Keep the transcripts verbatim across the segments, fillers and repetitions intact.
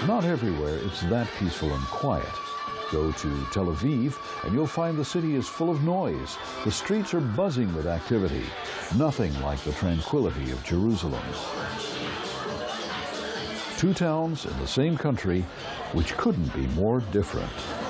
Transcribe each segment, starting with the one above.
Not everywhere it's that peaceful and quiet. Go to Tel Aviv and you'll find the city is full of noise. The streets are buzzing with activity. Nothing like the tranquility of Jerusalem. Two towns in the same country which couldn't be more different.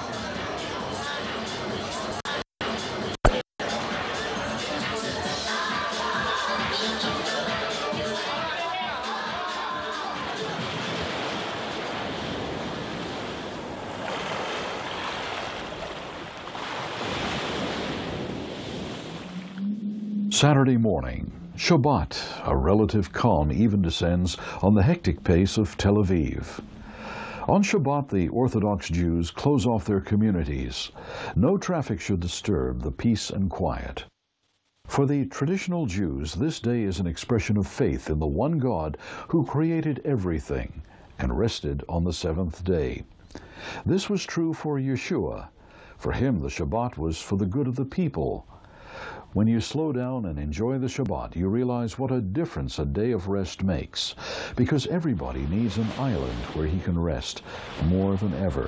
Saturday morning, Shabbat, a relative calm even descends on the hectic pace of Tel Aviv. On Shabbat, the Orthodox Jews close off their communities. No traffic should disturb the peace and quiet. For the traditional Jews, this day is an expression of faith in the one God who created everything and rested on the seventh day. This was true for Yeshua. For him, the Shabbat was for the good of the people. When you slow down and enjoy the Shabbat, you realize what a difference a day of rest makes, because everybody needs an island where he can rest more than ever.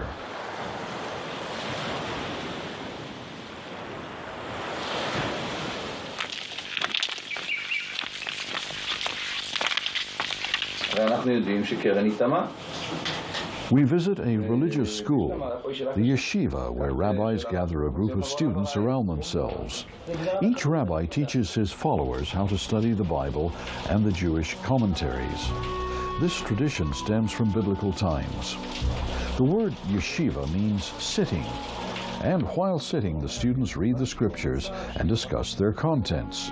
We visit a religious school, the yeshiva, where rabbis gather a group of students around themselves. Each rabbi teaches his followers how to study the Bible and the Jewish commentaries. This tradition stems from biblical times. The word yeshiva means sitting, and while sitting, the students read the scriptures and discuss their contents.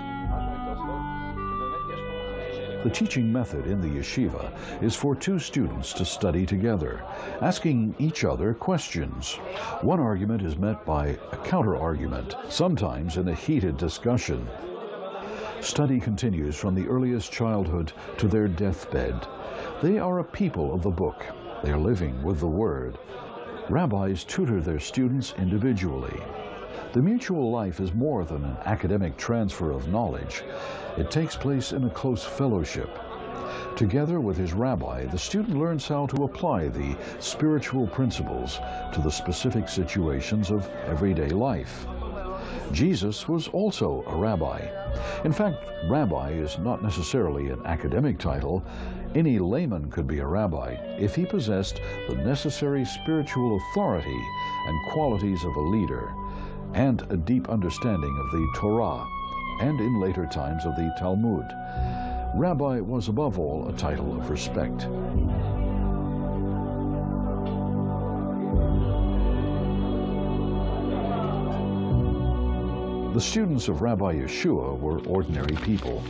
The teaching method in the yeshiva is for two students to study together, asking each other questions. One argument is met by a counter-argument, sometimes in a heated discussion. Study continues from the earliest childhood to their deathbed. They are a people of the book. They are living with the Word. Rabbis tutor their students individually. The mutual life is more than an academic transfer of knowledge. It takes place in a close fellowship. Together with his rabbi, the student learns how to apply the spiritual principles to the specific situations of everyday life. Jesus was also a rabbi. In fact, rabbi is not necessarily an academic title. Any layman could be a rabbi if he possessed the necessary spiritual authority and qualities of a leader, and a deep understanding of the Torah, and in later times of the Talmud. Rabbi was above all a title of respect. The students of Rabbi Yeshua were ordinary people.